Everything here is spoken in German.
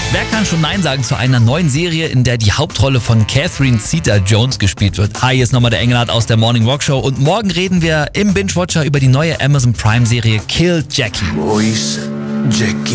Wer kann schon Nein sagen zu einer neuen Serie, in der die Hauptrolle von Catherine Zeta-Jones gespielt wird? Hi, hier ist nochmal der Engelhardt aus der Morning Rock Show und morgen reden wir im Binge Watcher über die neue Amazon Prime Serie Kill Jackie. Wo ist Jackie?